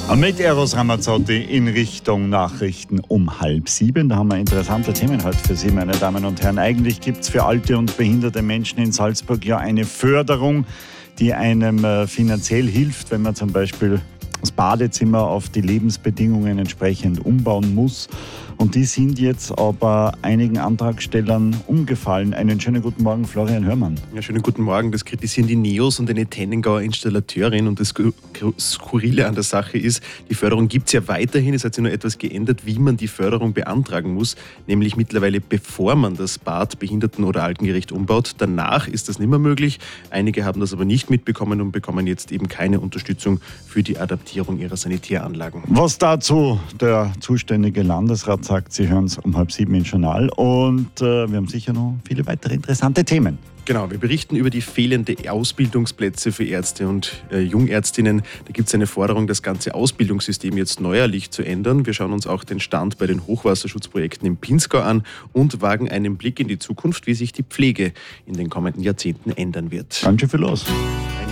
Mit Eros Ramazzotti in Richtung Nachrichten um 6:30. Da haben wir interessante Themen heute für Sie, meine Damen und Herren. Eigentlich gibt es für alte und behinderte Menschen in Salzburg ja eine Förderung, die einem finanziell hilft, wenn man zum Beispiel das Badezimmer auf die Lebensbedingungen entsprechend umbauen muss. Und die sind jetzt aber einigen Antragstellern umgefallen. Einen schönen guten Morgen, Florian Hörmann. Ja, schönen guten Morgen. Das kritisieren die Neos und eine Tennengauer Installateurin. Und das Skurrile an der Sache ist, die Förderung gibt es ja weiterhin. Es hat sich nur etwas geändert, wie man die Förderung beantragen muss. Nämlich mittlerweile, bevor man das Bad behinderten- oder altengerecht umbaut. Danach ist das nicht mehr möglich. Einige haben das aber nicht mitbekommen und bekommen jetzt eben keine Unterstützung für die Adaptierung ihrer Sanitäranlagen. Was dazu der zuständige Landesrat sagt, Sie hören es um 6:30 im Journal. Und wir haben sicher noch viele weitere interessante Themen. Genau, wir berichten über die fehlende Ausbildungsplätze für Ärzte und Jungärztinnen. Da gibt es eine Forderung, das ganze Ausbildungssystem jetzt neuerlich zu ändern. Wir schauen uns auch den Stand bei den Hochwasserschutzprojekten im Pinzgau an und wagen einen Blick in die Zukunft, wie sich die Pflege in den kommenden Jahrzehnten ändern wird. Ganz schön viel los.